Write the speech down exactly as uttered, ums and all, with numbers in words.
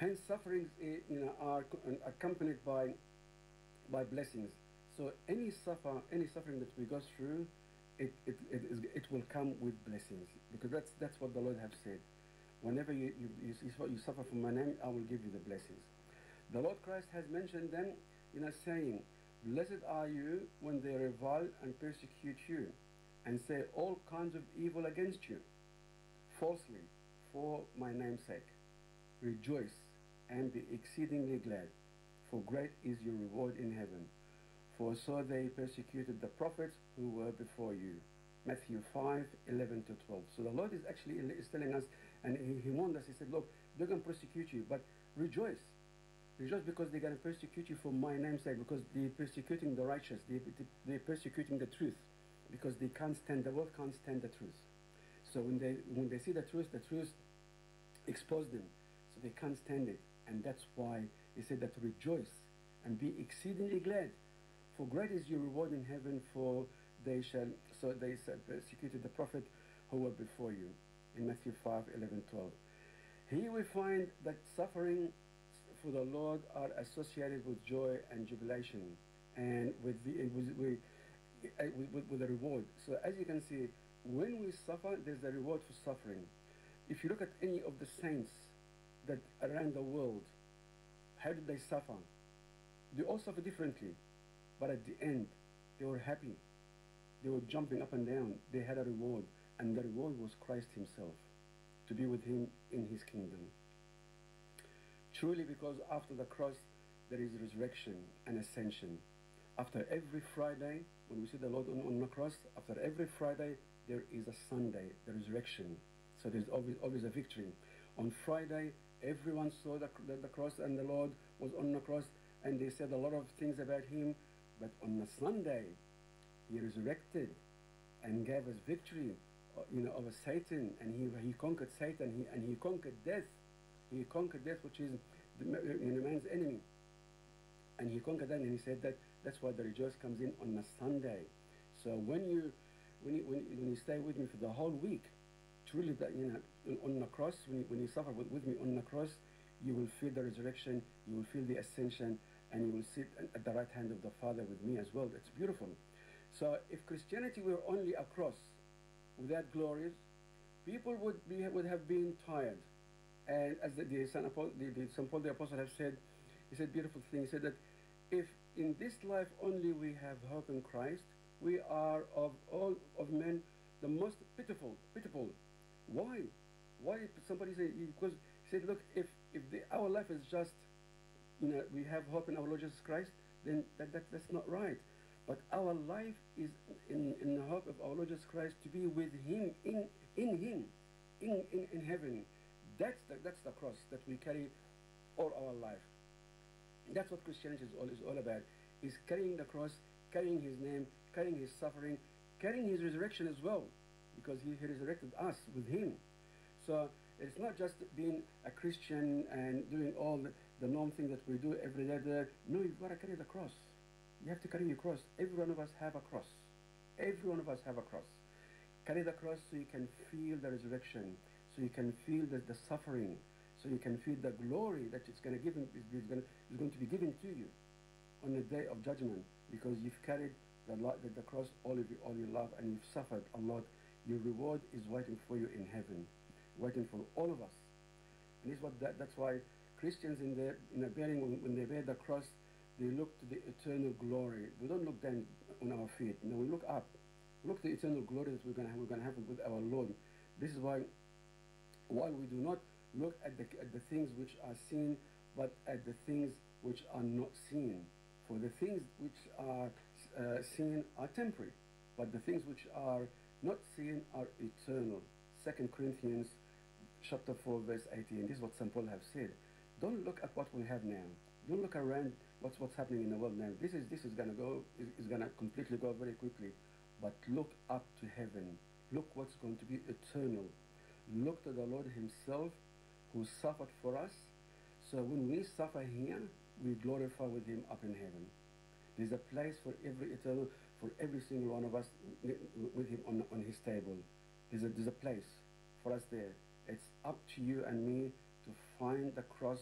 Hence, sufferings eh, you know, are accompanied by by blessings. So any suffer, any suffering that we go through, it it, it, is, it will come with blessings, because that's that's what the Lord have said. Whenever you you, you, you suffer for my name, I will give you the blessings. The Lord Christ has mentioned them, you know, saying, "Blessed are you when they revile and persecute you, and say all kinds of evil against you, falsely, for my name's sake. Rejoice and be exceedingly glad, for great is your reward in heaven. For so they persecuted the prophets who were before you." Matthew five, eleven to twelve. So the Lord is actually is telling us, and he, he warned us, he said, look, they're going to persecute you, but rejoice. Rejoice because they're going to persecute you for my name's sake, because they're persecuting the righteous, they, they're persecuting the truth, because they can't stand, the world can't stand the truth. So when they, when they see the truth, the truth exposes them, so they can't stand it. And that's why he said that rejoice and be exceedingly glad, for great is your reward in heaven, for they shall, so they persecuted the prophet who were before you, in Matthew five, eleven, twelve. Here we find that suffering for the Lord are associated with joy and jubilation, and with the with, with, with, with the reward. So as you can see, when we suffer, there's a reward for suffering. If you look at any of the saints that around the world, how did they suffer? They all suffer differently, but at the end, they were happy. They were jumping up and down. They had a reward, and the reward was Christ himself, to be with him in his kingdom. Truly, because after the cross, there is resurrection and ascension. After every Friday, when we see the Lord on, on the cross, after every Friday, there is a Sunday, the resurrection. So there's always, always a victory. On Friday, everyone saw the, the, the cross, and the Lord was on the cross, and they said a lot of things about him. But on the Sunday, he resurrected and gave us victory, you know, over Satan, and he, he conquered Satan, he, and he conquered death. He conquered death, which is the, you know, man's enemy. And he conquered that, and he said that that's why the rejoice comes in on a Sunday. So when you, when you, when you, when you stay with me for the whole week, truly, that, you know, on the cross, when you, when you suffer with, with me on the cross, you will feel the resurrection, you will feel the ascension, and you will sit at the right hand of the Father with me as well. That's beautiful. So if Christianity were only a cross without glories, people would be would have been tired. And as the, the, Saint Paul, the, the Saint Paul the Apostle have said, he said beautiful thing. He said that if in this life only we have hope in Christ, we are of all of men the most pitiful. Pitiful. Why? Why? Somebody said, because he said, look, if if the, our life is just, you know, we have hope in our Lord Jesus Christ, then that, that that's not right. But our life is in, in the hope of our Lord Jesus Christ, to be with him, in in him, in, in, in heaven. That's the, that's the cross that we carry all our life. That's what Christianity is all, is all about, is carrying the cross, carrying his name, carrying his suffering, carrying his resurrection as well, because he, he resurrected us with him. So it's not just being a Christian and doing all the, the norm thing that we do every day. No, you've got to carry the cross. You have to carry your cross. Every one of us have a cross. Every one of us have a cross. Carry the cross so you can feel the resurrection, so you can feel the, the suffering, so you can feel the glory that it's going to give, is going, is going to be given to you on the day of judgment, because you've carried the, the, the cross all of you, all your love, and you've suffered a lot. Your reward is waiting for you in heaven, waiting for all of us. And this is what that, that's why Christians in the in the bearing, when, when they bear the cross, they look to the eternal glory. We don't look down on our feet. No, we look up. Look to the eternal glory that we're going to have, we're going to have with our Lord. This is why, while we do not look at the at the things which are seen, but at the things which are not seen. For the things which are uh, seen are temporary, but the things which are not seen are eternal. Second Corinthians chapter four, verse eighteen. This is what Saint Paul have said. Don't look at what we have now. Don't look around what's what's happening in the world now. This is this is gonna go is, is gonna completely go very quickly. But look up to heaven. Look what's going to be eternal. Look to the Lord himself, who suffered for us. So when we suffer here, we glorify with him up in heaven. There's a place for every eternal, for every single one of us with him on, on his table. There's a, there's a place for us there. It's up to you and me to find the cross